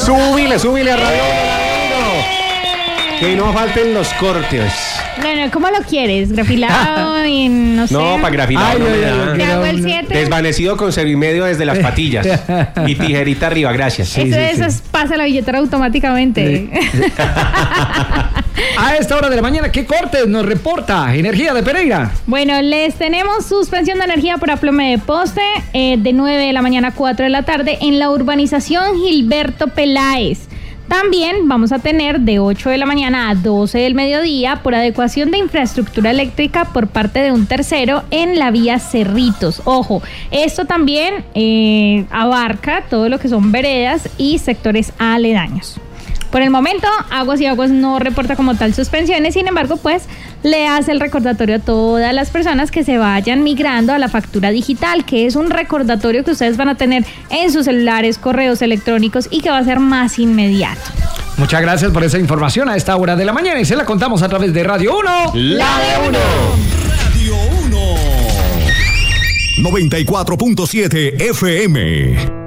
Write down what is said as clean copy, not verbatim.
Súbile a Radio 1. Que no falten los cortes. Bueno, ¿cómo lo quieres? ¿Grafilado y no sé? No, para grafilado no me da. ¿Te hago el 7? Desvanecido con servimedio desde las patillas. Y tijerita arriba, gracias. Eso pasa la billetera automáticamente. A esta hora de la mañana, ¿qué cortes nos reporta Energía de Pereira? Bueno, les tenemos suspensión de energía por aplome de poste de 9 de la mañana a 4 de la tarde en la urbanización Gilberto Peláez. También vamos a tener de 8 de la mañana a 12 del mediodía por adecuación de infraestructura eléctrica por parte de un tercero en la vía Cerritos. Ojo, esto también abarca todo lo que son veredas y sectores aledaños. Por el momento, Aguas y Aguas no reporta como tal suspensiones, sin embargo, pues le hace el recordatorio a todas las personas que se vayan migrando a la factura digital, que es un recordatorio que ustedes van a tener en sus celulares, correos electrónicos y que va a ser más inmediato. Muchas gracias por esa información a esta hora de la mañana y se la contamos a través de Radio 1. La de 1. Radio 1. 94.7 FM.